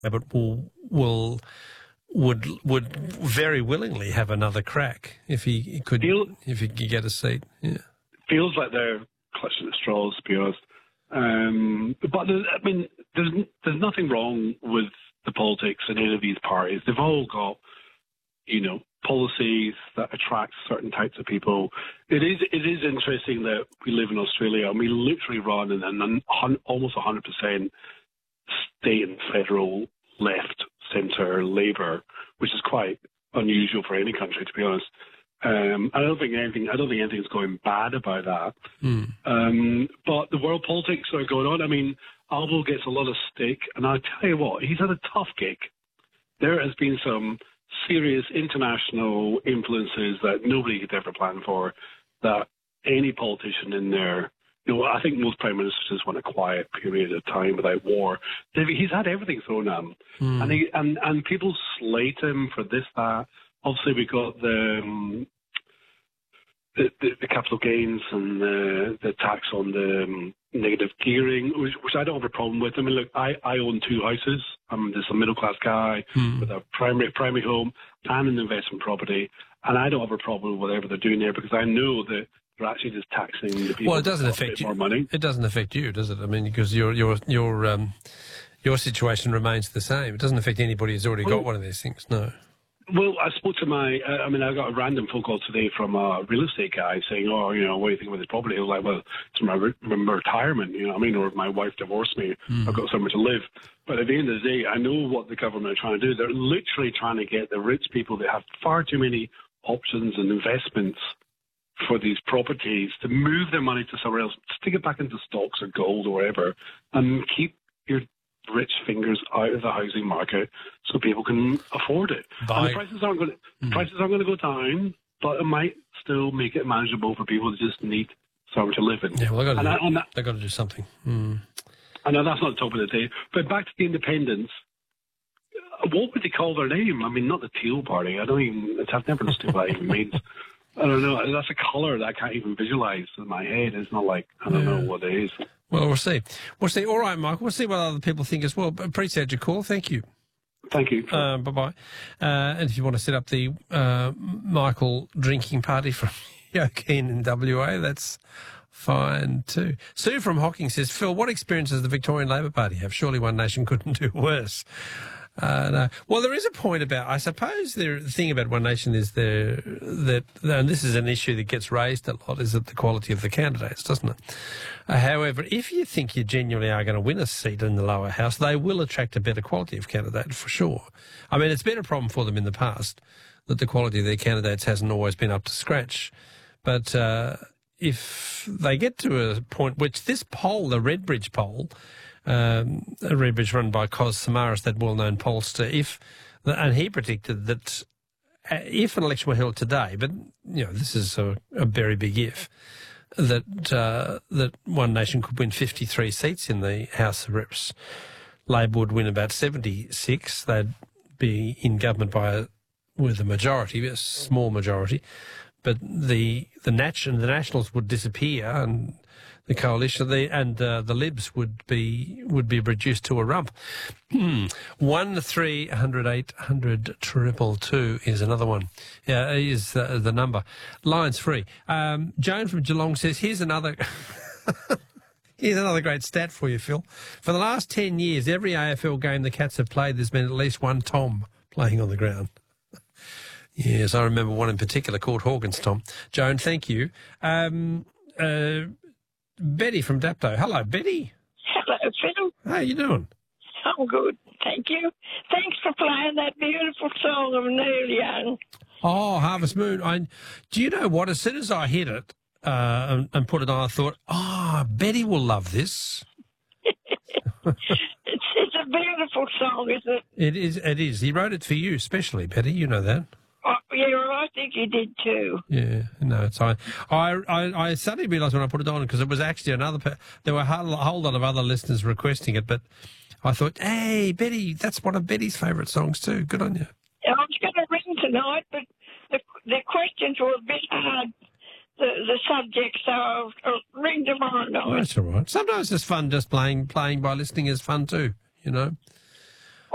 but would very willingly have another crack if he could get a seat. Yeah, feels like they're clutching at straws, to be honest. But there's nothing wrong with the politics in any of these parties. They've all got, policies that attract certain types of people. It is interesting that we live in Australia and we literally run an almost 100% state and federal left, centre, Labour, which is quite unusual for any country, to be honest. I don't think anything's going bad about that. But the world politics are going on. I mean, Albo gets a lot of stick, and I'll tell you what, he's had a tough gig. There has been some serious international influences that nobody could ever plan for, that any politician in there, I think most prime ministers just want a quiet period of time without war. He's had everything thrown at him, and people slate him for this, that. Obviously, we got the capital gains and the tax on the negative gearing, which I don't have a problem with. I mean, look, I own 2 houses. I'm just a middle-class guy with a primary home and an investment property, and I don't have a problem with whatever they're doing there because I know that they're actually just taxing the people. Well, it doesn't affect you. More money. It doesn't affect you, does it? I mean, because your situation remains the same. It doesn't affect anybody who's already got one of these things. No. Well, I spoke to I got a random phone call today from a real estate guy saying, what do you think about this property? I was like, well, it's my retirement, or my wife divorced me. I've got somewhere to live. But at the end of the day, I know what the government are trying to do. They're literally trying to get the rich people that have far too many options and investments for these properties to move their money to somewhere else, stick it back into stocks or gold or whatever, and keep your rich fingers out of the housing market so people can afford it. And the prices aren't going to go down, but it might still make it manageable for people that just need somewhere to live in. Yeah, well, they've got to do something. I know that's not the top of the day, but back to the independents. What would they call their name? I mean, not the Teal Party. I've never understood what that even means. I don't know. That's a colour that I can't even visualise in my head. It's not like, I don't know what it is. Well, we'll see. All right, Michael. We'll see what other people think as well. Appreciate your call. Thank you. Thank you. Bye-bye. And if you want to set up the Michael drinking party from Yokeen in WA, that's fine too. Sue from Hocking says, Phil, what experience does the Victorian Labor Party have? Surely One Nation couldn't do worse. No. Well, there is a point about, I suppose the thing about One Nation is that, and this is an issue that gets raised a lot, is that the quality of the candidates, doesn't it? However, if you think you genuinely are going to win a seat in the lower house, they will attract a better quality of candidate for sure. I mean, it's been a problem for them in the past that the quality of their candidates hasn't always been up to scratch. But if they get to a point which this poll, the Redbridge poll, Redbridge run by Cos Samaras, that well-known pollster, and he predicted that if an election were held today, but this is a very big if, that One Nation could win 53 seats in the House of Reps. Labor would win about 76. They'd be in government with a majority, a small majority, but the Nationals would disappear, and the coalition, the Libs would be reduced to a rump. 1-300-800-222 is another one. Yeah, is the number. Lines free. Joan from Geelong says, here's another great stat for you, Phil. For the last 10 years, every AFL game the Cats have played, there's been at least one Tom playing on the ground. Yes, I remember one in particular called Hawkins Tom. Joan, thank you. Betty from Dapto. Hello, Betty. Hello, Phil. How you doing? I'm good, thank you. Thanks for playing that beautiful song of Neil Young. Oh, Harvest Moon. Do you know what? As soon as I hit it and put it on, I thought, Betty will love this. It's a beautiful song, isn't it? It is. It is. He wrote it for you, especially, Betty. You know that. Oh, yeah, I think he did too. Yeah, no, it's fine. I suddenly realised when I put it on, because it was actually there were a whole lot of other listeners requesting it, but I thought, hey, Betty, that's one of Betty's favourite songs too. Good on you. I was going to ring tonight, but the questions were a bit hard, the subject, so I'll ring tomorrow night. Oh, that's all right. Sometimes it's fun just playing by listening is fun too, you know.